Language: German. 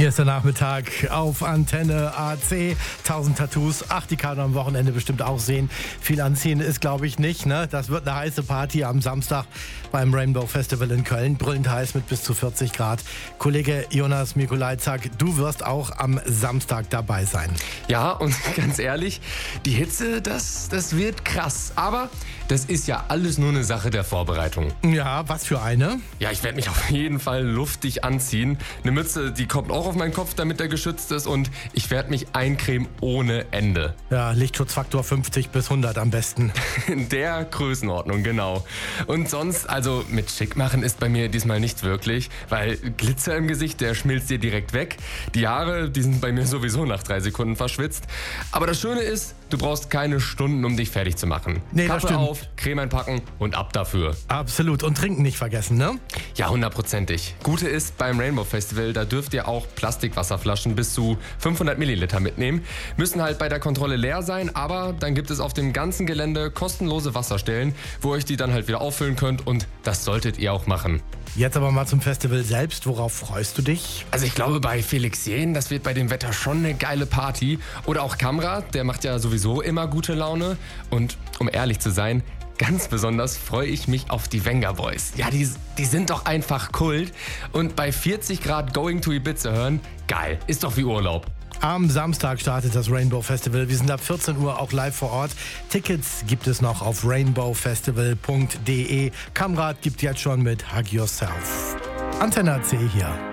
Hier ist der Nachmittag auf Antenne AC. 1000 Tattoos. Ach, die kann man am Wochenende bestimmt auch sehen. Viel anziehen ist, glaube ich, nicht. Ne? Das wird eine heiße Party am Samstag beim Rainbow Festival in Köln. Brüllend heiß mit bis zu 40 Grad. Kollege Jonas Mikulajczak, du wirst auch am Samstag dabei sein. Ja, und ganz ehrlich, die Hitze, das wird krass. Aber das ist ja alles nur eine Sache der Vorbereitung. Ja, was für eine? Ja, ich werde mich auf jeden Fall luftig anziehen. Eine Mütze, die kommt auch auf meinen Kopf, damit er geschützt ist. Und ich werde mich eincremen ohne Ende. Ja, Lichtschutzfaktor 50 bis 100 am besten. In der Größenordnung, genau. Und sonst, also mit schick machen ist bei mir diesmal nicht wirklich, weil Glitzer im Gesicht, der schmilzt dir direkt weg. Die Haare, die sind bei mir sowieso nach 3 Sekunden verschwitzt. Aber das Schöne ist, du brauchst keine Stunden, um dich fertig zu machen. Nee, das Kappe stimmt. auf, Creme einpacken und ab dafür. Absolut. Und trinken nicht vergessen, ne? Ja, 100%. Gute ist, beim Rainbow Festival, da dürft ihr auch Plastikwasserflaschen bis zu 500 Milliliter mitnehmen. Müssen halt bei der Kontrolle leer sein, aber dann gibt es auf dem ganzen Gelände kostenlose Wasserstellen, wo ihr euch die dann halt wieder auffüllen könnt, und das solltet ihr auch machen. Jetzt aber mal zum Festival selbst. Worauf freust du dich? Also ich glaube, bei Felix Jähn, das wird bei dem Wetter schon eine geile Party. Oder auch Kamrat, der macht ja sowieso immer gute Laune. Und um ehrlich zu sein, ganz besonders freue ich mich auf die Venga Boys. Ja, die sind doch einfach Kult. Und bei 40 Grad Going to Ibiza hören, geil. Ist doch wie Urlaub. Am Samstag startet das Rainbow Festival. Wir sind ab 14 Uhr auch live vor Ort. Tickets gibt es noch auf rainbowfestival.de. Kamrat gibt jetzt schon mit Hug Yourself. Antenne AC hier.